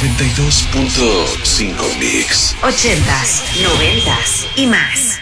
92.5 Mix. 80s, 90s y más.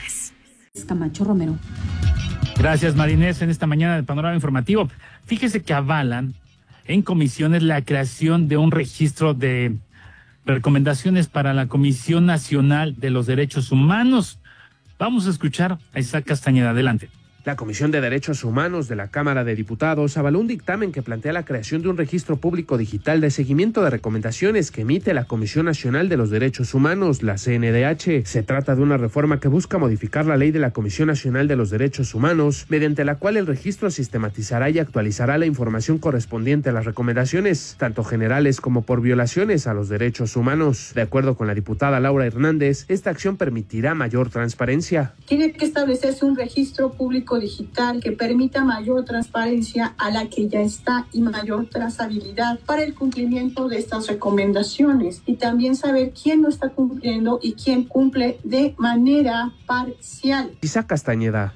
Camacho Romero. Gracias, Marinés. En esta mañana del Panorama Informativo, fíjese que avalan en comisiones la creación de un registro de recomendaciones para la Comisión Nacional de los Derechos Humanos. Vamos a escuchar a Isaac Castañeda. Adelante. La Comisión de Derechos Humanos de la Cámara de Diputados avaló un dictamen que plantea la creación de un registro público digital de seguimiento de recomendaciones que emite la Comisión Nacional de los Derechos Humanos, la CNDH. Se trata de una reforma que busca modificar la ley de la Comisión Nacional de los Derechos Humanos, mediante la cual el registro sistematizará y actualizará la información correspondiente a las recomendaciones, tanto generales como por violaciones a los derechos humanos. De acuerdo con la diputada Laura Hernández, esta acción permitirá mayor transparencia. Tiene que establecerse un registro público digital que permita mayor transparencia a la que ya está y mayor trazabilidad para el cumplimiento de estas recomendaciones, y también saber quién no está cumpliendo y quién cumple de manera parcial. Isaac Castañeda.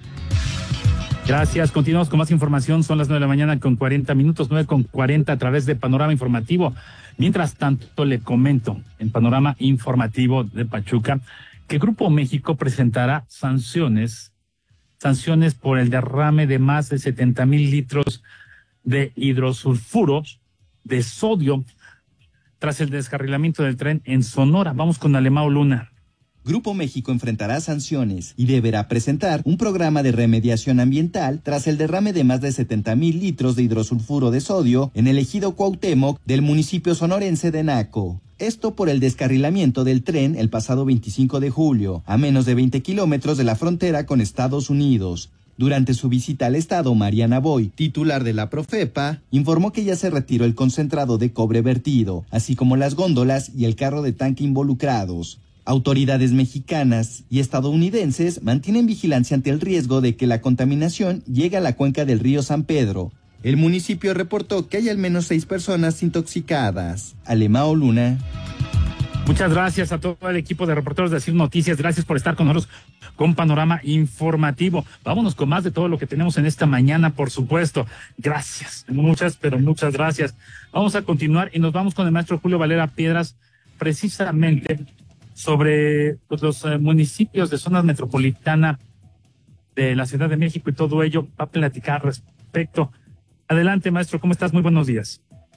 Gracias. Continuamos con más información. Son las 9 de la mañana con 40 minutos, 9:40 a través de Panorama Informativo. Mientras tanto, le comento en Panorama Informativo de Pachuca que Grupo México presentará sanciones por el derrame de más de 70,000 litros de hidrosulfuro de sodio tras el descarrilamiento del tren en Sonora. Vamos con Alemão Luna. Grupo México enfrentará sanciones y deberá presentar un programa de remediación ambiental tras el derrame de más de 70,000 litros de hidrosulfuro de sodio en el ejido Cuauhtémoc del municipio sonorense de Naco. Esto por el descarrilamiento del tren el pasado 25 de julio, a menos de 20 kilómetros de la frontera con Estados Unidos. Durante su visita al estado, Mariana Boy, titular de la Profepa, informó que ya se retiró el concentrado de cobre vertido, así como las góndolas y el carro de tanque involucrados. Autoridades mexicanas y estadounidenses mantienen vigilancia ante el riesgo de que la contaminación llegue a la cuenca del río San Pedro. El municipio reportó que hay al menos 6 personas intoxicadas. Alemão Luna. Muchas gracias a todo el equipo de reporteros de Asir Noticias. Gracias por estar con nosotros con Panorama Informativo. Vámonos con más de todo lo que tenemos en esta mañana, por supuesto. Gracias. Muchas gracias. Vamos a continuar y nos vamos con el maestro Julio Valera Piedras, precisamente sobre los municipios de zona metropolitana de la Ciudad de México y todo ello. Va a platicar al respecto. Adelante, maestro, ¿cómo estás? Muy buenos días.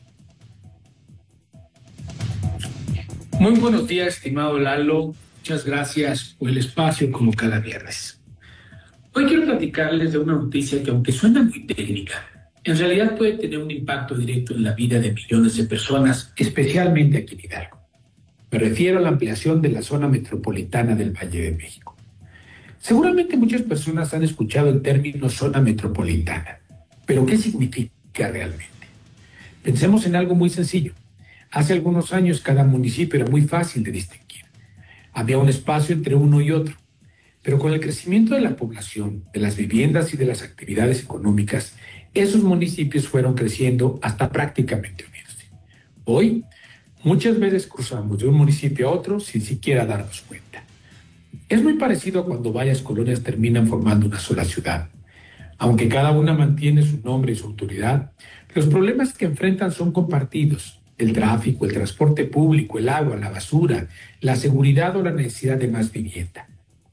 Muy buenos días, estimado Lalo. Muchas gracias por el espacio, como cada viernes. Hoy quiero platicarles de una noticia que, aunque suena muy técnica, en realidad puede tener un impacto directo en la vida de millones de personas, especialmente aquí en Hidalgo. Me refiero a la ampliación de la zona metropolitana del Valle de México. Seguramente muchas personas han escuchado el término zona metropolitana, pero ¿qué significa realmente? Pensemos en algo muy sencillo. Hace algunos años cada municipio era muy fácil de distinguir. Había un espacio entre uno y otro. Pero con el crecimiento de la población, de las viviendas y de las actividades económicas, esos municipios fueron creciendo hasta prácticamente unirse. Hoy, muchas veces cruzamos de un municipio a otro sin siquiera darnos cuenta. Es muy parecido a cuando varias colonias terminan formando una sola ciudad. Aunque cada una mantiene su nombre y su autoridad, los problemas que enfrentan son compartidos. El tráfico, el transporte público, el agua, la basura, la seguridad o la necesidad de más vivienda.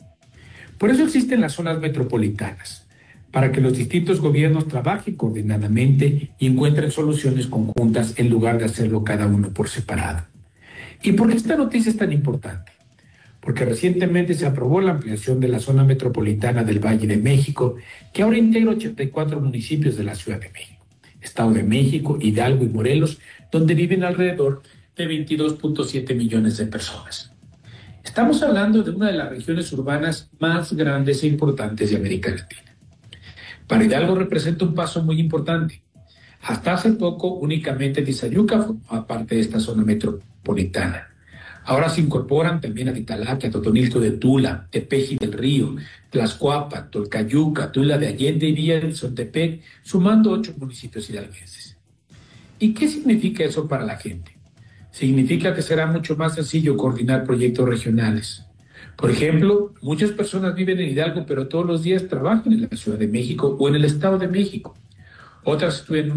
Por eso existen las zonas metropolitanas, para que los distintos gobiernos trabajen coordinadamente y encuentren soluciones conjuntas en lugar de hacerlo cada uno por separado. ¿Y por qué esta noticia es tan importante? Porque recientemente se aprobó la ampliación de la zona metropolitana del Valle de México, que ahora integra 84 municipios de la Ciudad de México, Estado de México, Hidalgo y Morelos, donde viven alrededor de 22.7 millones de personas. Estamos hablando de una de las regiones urbanas más grandes e importantes de América Latina. Para Hidalgo representa un paso muy importante. Hasta hace poco únicamente Tizayuca formaba parte de esta zona metropolitana. Ahora se incorporan también a Titalaquia, Totonilco de Tula, Tepeji del Río, Tlaxcuapa, Tolcayuca, Tula de Allende y Villa del Xontepec, sumando 8 municipios hidalguenses. ¿Y qué significa eso para la gente? Significa que será mucho más sencillo coordinar proyectos regionales. Por ejemplo, muchas personas viven en Hidalgo, pero todos los días trabajan en la Ciudad de México o en el Estado de México. Otras estudian